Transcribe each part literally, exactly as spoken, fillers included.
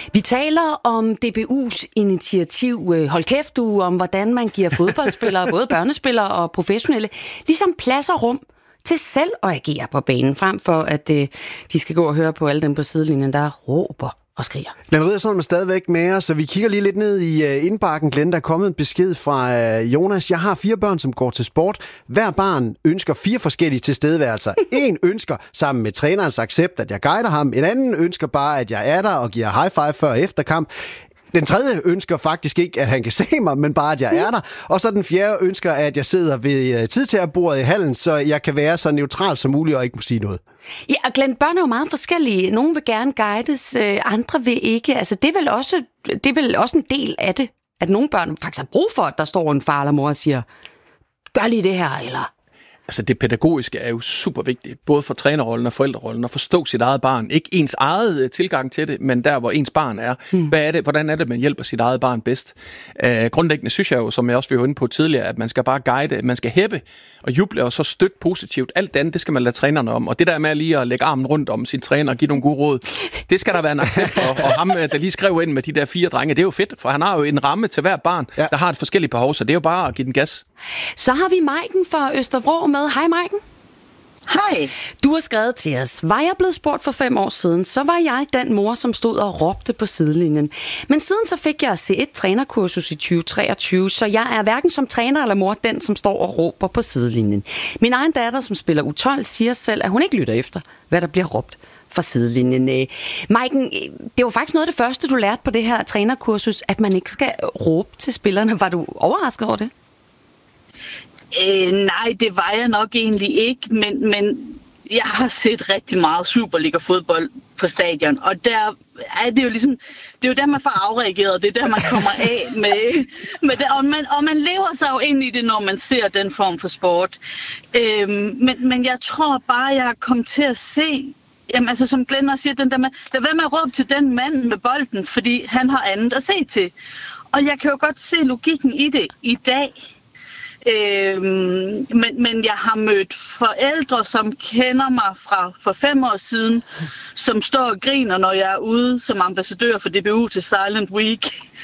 Vi taler om D B U's initiativ Hold Kæft Du, om hvordan man giver fodboldspillere, både børnespillere og professionelle, ligesom plads og rum til selv at agere på banen, frem for at øh, de skal gå og høre på alle dem på sidelinjen, der råber og skriger. Glenn Riddersholm er stadigvæk med os, så vi kigger lige lidt ned i uh, indbakken. Glenn, der er kommet en besked fra uh, Jonas. Jeg har fire børn, som går til sport. Hver barn ønsker fire forskellige tilstedeværelser. En ønsker sammen med trænerens accept, at jeg guider ham. En anden ønsker bare, at jeg er der og giver high five før og efter kamp. Den tredje ønsker faktisk ikke, at han kan se mig, men bare, at jeg er der. Og så den fjerde ønsker, at jeg sidder ved tidtagerbordet i hallen, så jeg kan være så neutral som muligt og ikke må sige noget. Ja, og Glenn, børn er jo meget forskellige. Nogle vil gerne guides, andre vil ikke. Altså, det er vel også, det er vel også en del af det, at nogle børn faktisk har brug for, at der står en far eller mor og siger, gør lige det her, eller... Altså det pædagogiske er jo super vigtigt, både for trænerrollen og forældrerollen, at forstå sit eget barn. Ikke ens eget tilgang til det, men der, hvor ens barn er. Hmm. Hvad er det, hvordan er det, man hjælper sit eget barn bedst? Uh, grundlæggende synes jeg jo, som jeg også var inde på tidligere, at man skal bare guide, man skal hæppe og juble og så støtte positivt. Alt andet, det skal man lade trænerne om. Og det der med lige at lægge armen rundt om sin træner og give nogle gode råd, det skal der være en accept for. Og ham, der lige skrev ind med de der fire drenge, det er jo fedt, for han har jo en ramme til hver barn, ja. Der har et forskelligt behov, så det er jo bare at give den gas. Så har vi Maiken fra Østervrå med. Hej Maiken. Hej. Du har skrevet til os. Var jeg blevet spurgt for fem år siden, så var jeg den mor, som stod og råbte på sidelinjen. Men siden så fik jeg C et trænerkursus i tyve treogtyve, så jeg er hverken som træner eller mor den, som står og råber på sidelinjen. Min egen datter, som spiller U tolv, siger selv, at hun ikke lytter efter, hvad der bliver råbt fra sidelinjen. Maiken, det var faktisk noget af det første, du lærte på det her trænerkursus, at man ikke skal råbe til spillerne. Var du overrasket over det? Øh, nej, det var jeg nok egentlig ikke, men, men jeg har set rigtig meget Superliga-fodbold på stadion, og der er det jo ligesom, det er jo der, man får afreageret, det er der, man kommer af med, med det, og man, og man lever sig jo ind i det, når man ser den form for sport. Øh, men, men jeg tror bare, jeg kom til at se, jamen altså som Glenn også siger, den der med, lad være med at råbe til den mand med bolden, fordi han har andet at se til. Og jeg kan jo godt se logikken i det i dag. Øhm, men, men jeg har mødt forældre, som kender mig fra for fem år siden, som står og griner, når jeg er ude som ambassadør for D B U til Silent Week.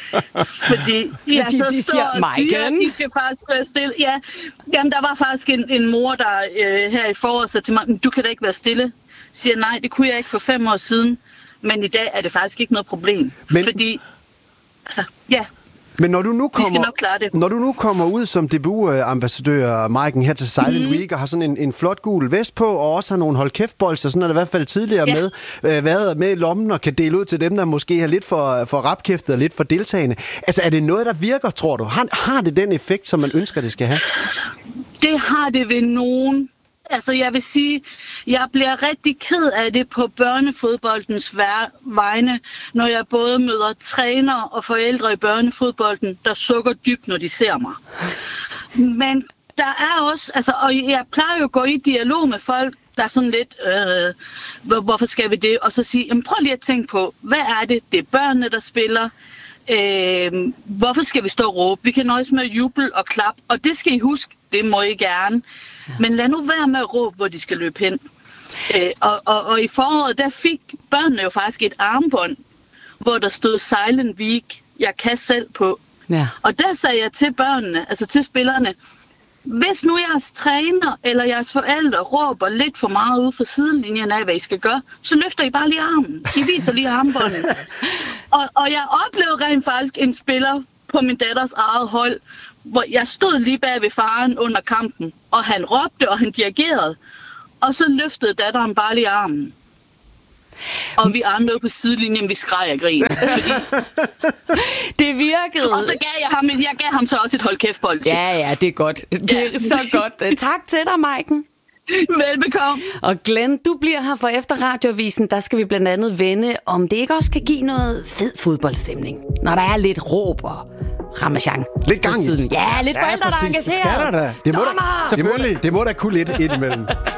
Fordi ja, de, så de står siger, og siger, de skal faktisk være stille. Ja, jamen, der var faktisk en, en mor, der øh, her i foråret sagde til mig, du kan da ikke være stille. Siger nej, det kunne jeg ikke for fem år siden, men i dag er det faktisk ikke noget problem. Men... Fordi, altså, ja... Men når du nu kommer, når du nu kommer ud som D B U-ambassadør, Maiken, her til Silent mm. Week, og har sådan en, en flot gul vest på, og også har nogle hold kæft-bolster, sådan er det i hvert fald tidligere ja. med, øh, været med i lommen og kan dele ud til dem, der måske har lidt for, for rapkæftet og lidt for deltagende. Altså, er det noget, der virker, tror du? Har, har det den effekt, som man ønsker, det skal have? Det har det ved nogen. Altså, jeg vil sige, jeg bliver rigtig ked af det på børnefodboldens vegne, når jeg både møder trænere og forældre i børnefodbolden, der sukker dybt, når de ser mig. Men der er også, altså, og jeg plejer jo at gå i dialog med folk, der er sådan lidt, øh, hvorfor skal vi det? Og så sige, jamen prøv lige at tænke på, hvad er det? Det er børnene, der spiller. Øh, hvorfor skal vi stå og råbe? Vi kan nøjes med at juble og klappe, og det skal I huske, det må I gerne. Men lad nu være med at råbe, hvor de skal løbe hen. Øh, og, og, og i foråret, der fik børnene jo faktisk et armbånd, hvor der stod Silent Week, jeg kan selv på. Ja. Og der sagde jeg til børnene, altså til spillerne, hvis nu jeres træner eller jeres forældre råber lidt for meget ude fra sidelinjen af, hvad I skal gøre, så løfter I bare lige armen. I viser lige armbåndet. og, og jeg oplevede rent faktisk en spiller på min datters eget hold, hvor jeg stod lige bag ved faren under kampen, og han råbte, og han dirigerede, og så løftede datteren bare lige armen. Og vi andre på sidelinjen, vi skreg af grin. Fordi... det virkede. Og så gav jeg ham, jeg gav ham så også et hold kæft bold. Ja, ja, det er godt. Det er ja. så godt. Tak til dig, Maiken. Velbekomme. Og Glenn, du bliver her for efter radioavisen. Der skal vi blandt andet vende, om det ikke også kan give noget fed fodboldstemning, når der er lidt råb og ramachan. Lidt gang. Ja, lidt forældre, ja, der er engageret. Det må da, det må da, det må da kunne lidt indimellem.